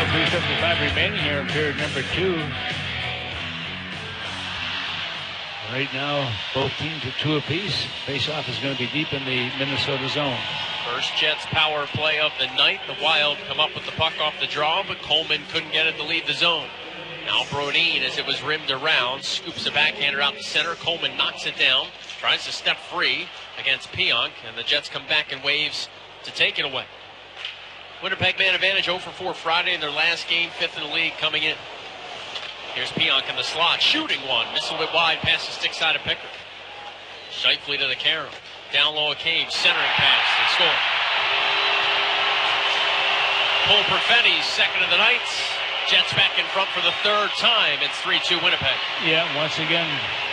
3:55 remaining here in period number 2. Right now, both teams are 2 apiece. Face-off is going to be deep in the Minnesota zone. First Jets power play of the night. The Wild come up with the puck off the draw, but Coleman couldn't get it to leave the zone. Now Brodin, as it was rimmed around, scoops a backhander out the center. Coleman knocks it down, tries to step free against Pionk, and the Jets come back in waves to take it away. Winnipeg man advantage 0 for 4 Friday in their last game, 5th in the league coming in. Here's Pionk in the slot, shooting one. Missile it wide, past the stick side of Pickard. Scheifele to the Carroll. Down low of Cage, centering pass, and score. Cole Perfetti's second of the night. Jets back in front for the 3rd time. It's 3-2 Winnipeg. Yeah, once again,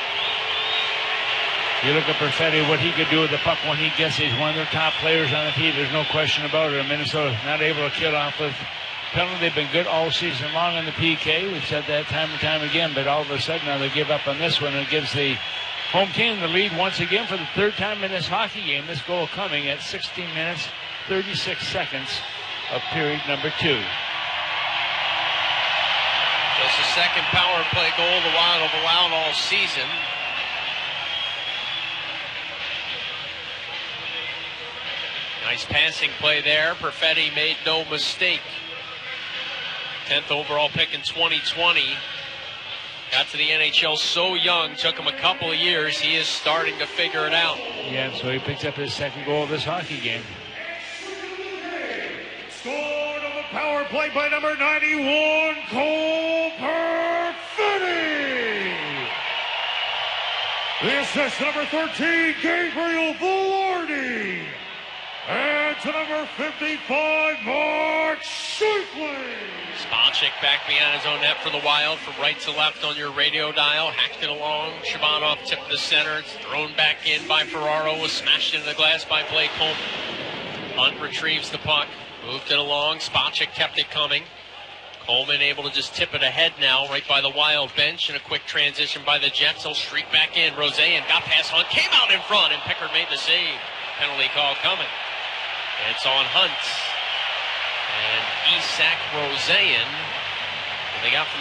you look at Perfetti, what he could do with the puck when he gets. He's one of their top players on the team. There's no question about it. Minnesota not able to kill off with penalty. They've been good all season long on the PK. We've said that time and time again, but all of a sudden now they give up on this one, and it gives the home team the lead once again for the 3rd time in this hockey game. This goal coming at 16 minutes, 36 seconds of period number 2. Just the second power play goal the Wild have allowed all season. Nice passing play there. Perfetti made no mistake. 10th overall pick in 2020. Got to the NHL so young, took him a couple of years. He is starting to figure it out. Yeah, so he picks up his second goal of this hockey game. Scored on the power play by number 91, Cole Perfetti. The assist to number 13, Gabriel Velarde. And to number 55, Mark Scheifele. Spacek back behind his own net for the Wild, from right to left on your radio dial. Hacked it along. Shabanov tipped the center. It's thrown back in by Ferraro. Was smashed into the glass by Blake Coleman. Hunt retrieves the puck. Moved it along. Spacek kept it coming. Coleman able to just tip it ahead now, right by the Wild bench. And a quick transition by the Jets. He'll streak back in. Roseanne got past Hunt. Came out in front, and Pickard made the save. Penalty call coming. It's on Hunt. And Isak Roseanne. They got from